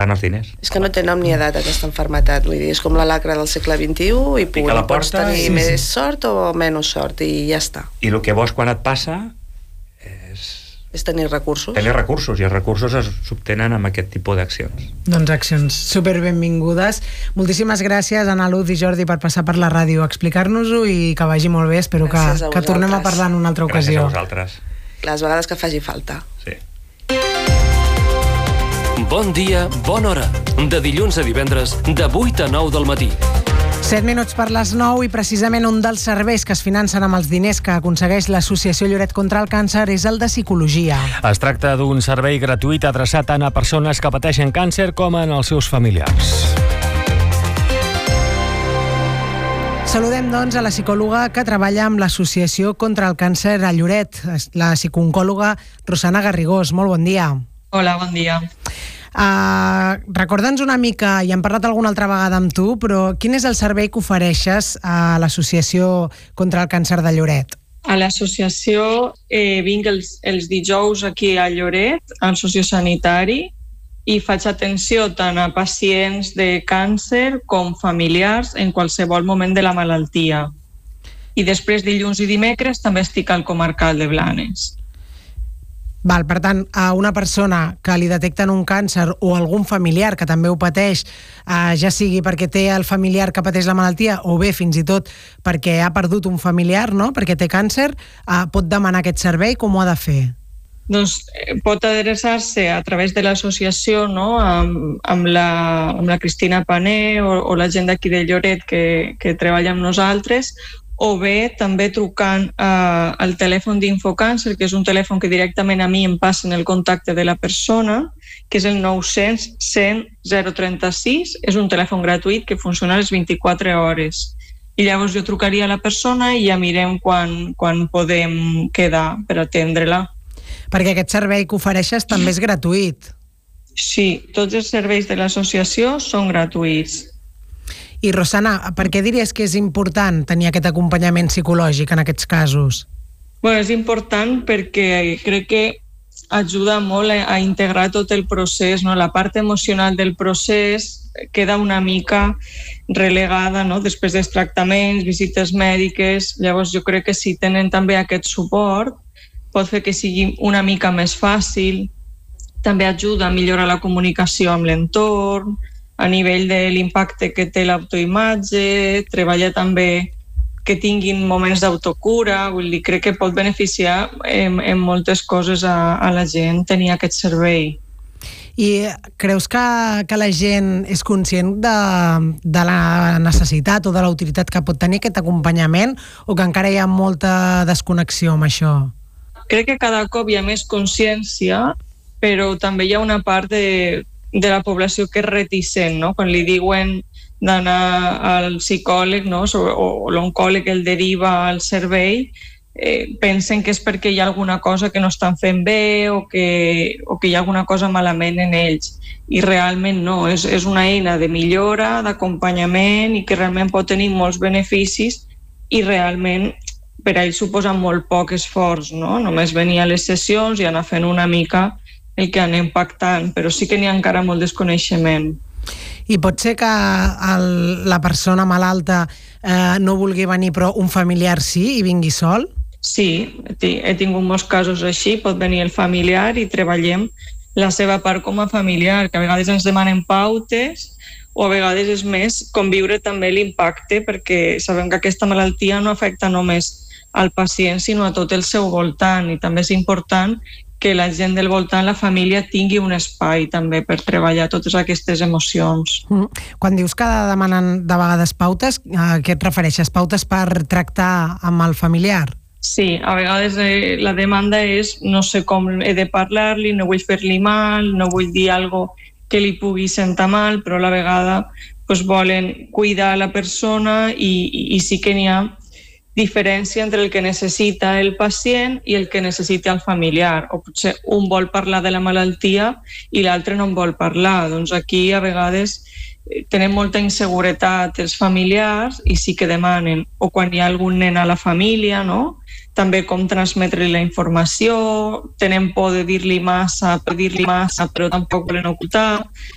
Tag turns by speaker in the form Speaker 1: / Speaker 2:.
Speaker 1: buscant els diners.
Speaker 2: És que no té nom ni edat aquesta malaltia, vull dir, és com la lacra del segle XXI i pots tenir més sort o menys sort i ja està.
Speaker 1: I el que vols quan et passa
Speaker 2: és tenir recursos.
Speaker 1: Tenir recursos, i els recursos s'obtenen amb aquest tipus d'accions.
Speaker 3: Doncs accions super benvingudes. Moltíssimes gràcies, Ana Luz i Jordi, per passar per la ràdio a explicar-nos-ho i que vagi molt bé. Espero que tornem a parlar en una altra ocasió.
Speaker 1: Gràcies a vosaltres.
Speaker 2: Les vegades que faci falta.
Speaker 1: Sí.
Speaker 4: Bon dia, bona hora. De dilluns a divendres, de 8 a 9 del matí.
Speaker 3: 7 minuts per les 9 i precisament un dels serveis que es financen amb els diners que aconsegueix l'Associació Lloret contra el Càncer és el de psicologia.
Speaker 5: Es tracta d'un servei gratuït adreçat tant a persones que pateixen càncer com als seus familiars.
Speaker 3: Saludem, doncs, a la psicòloga que treballa amb l'Associació contra el Càncer a Lloret, la psicooncòloga Rosana Garrigós. Molt bon dia.
Speaker 6: Hola, bon dia.
Speaker 3: Recorda'ns una mica, i hem parlat alguna altra vegada amb tu, però quin és el servei que ofereixes a l'Associació contra el Càncer de Lloret?
Speaker 6: A l'associació vinc els dijous aquí a Lloret, al sociosanitari, i faig atenció tant a pacients de càncer com familiars en qualsevol moment de la malaltia. I després, dilluns i dimecres, també estic al comarcal de Blanes.
Speaker 3: Val, per tant, a una persona que li detecten un càncer o algun familiar que també ho pateix, ja sigui perquè té el familiar que pateix la malaltia o bé fins i tot perquè ha perdut un familiar, no?, perquè té càncer, pot demanar aquest servei. Com ho ha de fer?
Speaker 6: Doncs pot adreçar-se a través de l'associació, no?, amb la Cristina Pané o la gent d'aquí de Lloret que treballa amb nosaltres, o bé també trucant al telèfon d'Infocàncer, que és un telèfon que directament a mi em passen el contacte de la persona, que és el 900 100 036, és un telèfon gratuït que funciona a les 24 hores. I llavors jo trucaria a la persona i ja mirem quan podem quedar per atendre-la.
Speaker 3: Perquè aquest servei que ofereixes també és gratuït.
Speaker 6: Sí, tots els serveis de l'associació són gratuïts.
Speaker 3: I, Rosana, per què diries que és important tenir aquest acompanyament psicològic en aquests casos?
Speaker 6: És important perquè crec que ajuda molt a integrar tot el procés, no? La part emocional del procés queda una mica relegada, no?, després dels tractaments, visites mèdiques. Llavors jo crec que si tenen també aquest suport pot fer que sigui una mica més fàcil. També ajuda a millorar la comunicació amb l'entorn, a nivell de l'impacte que té l'autoimatge, treballa també que tinguin moments d'autocura, vull dir, crec que pot beneficiar en moltes coses a la gent tenir aquest servei.
Speaker 3: I creus que la gent és conscient de la necessitat o de la utilitat que pot tenir aquest acompanyament, o que encara hi ha molta desconnexió amb això?
Speaker 6: Crec que cada cop hi ha més consciència, però també hi ha una part de la població que és reticent, no? Quan li diuen d'anar al psicòleg, no?, o l'oncòleg el deriva al servei, pensen que és perquè hi ha alguna cosa que no estan fent bé o que hi ha alguna cosa malament en ells. I realment no, és una eina de millora, d'acompanyament i que realment pot tenir molts beneficis i realment per a ells suposa molt poc esforç, no? Només venir a les sessions i anar fent una mica el que anem pactant, però sí que n'hi ha encara molt desconeixement.
Speaker 3: I pot ser que la persona malalta no vulgui venir però un familiar sí i vingui sol?
Speaker 6: Sí, he tingut molts casos així, pot venir el familiar i treballem la seva part com a familiar, que a vegades ens demanen pautes o a vegades és més conviure també l'impacte, perquè sabem que aquesta malaltia no afecta només al pacient sinó a tot el seu voltant, i també és important que la gent del voltant, la família, tingui un espai també per treballar totes aquestes emocions.
Speaker 3: Quan dius que demanen de vegades pautes, a què et refereixes? Pautes per tractar amb el familiar?
Speaker 6: Sí, a vegades la demanda és no sé com he de parlar-li, no vull fer-li mal, no vull dir alguna cosa que li pugui sentar mal, però a la vegada volen cuidar la persona i sí que n'hi ha diferència entre el que necessita el pacient i el que necessita el familiar, o potser un vol parlar de la malaltia i l'altre no en vol parlar. Doncs aquí a vegades tenen molta inseguretat els familiars i sí que demanen, o quan hi ha algun nen a la família, no?, també com transmetre-li la informació, tenen por de dir-li massa, però tampoc volen ocultar.